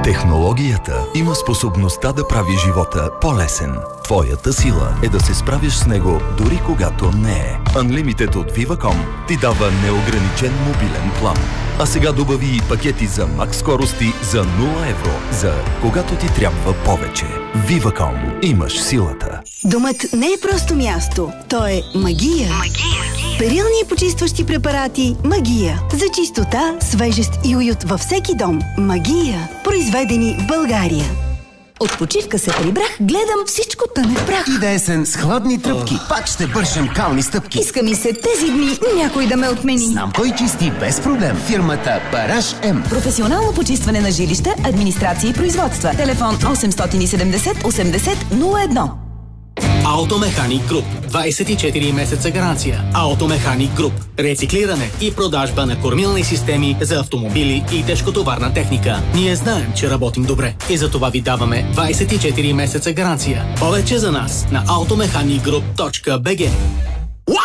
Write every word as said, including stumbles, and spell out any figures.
Технологията има способността да прави живота по-лесен. Твоята сила е да се справиш с него дори когато не е. Unlimited от Viva.com ти дава неограничен мобилен план. А сега добави и пакети за макс скорости за нула евро за когато ти трябва повече. Viva.com. Имаш силата. Домът не е просто място. То е магия. Магия. Перилни и почистващи препарати Магия. За чистота, свежест и уют във всеки дом. Магия. Произведени в България. От почивка се прибрах, гледам всичко тъне в прах. И да есен с хладни тръпки. Пак ще бършем кални стъпки. Иска ми се тези дни някой да ме отмени. Знам кой чисти без проблем. Фирмата Бараш М. Професионално почистване на жилища, администрация и производства. Телефон осем седем нов осемдесет нула едно. Автомеханик Груп. двадесет и четири месеца гаранция. Автомеханик Груп. Рециклиране и продажба на кормилни системи за автомобили и тежкотоварна техника. Ние знаем, че работим добре и за това ви даваме двадесет и четири месеца гаранция. Повече за нас на автомеханик груп точка би джи.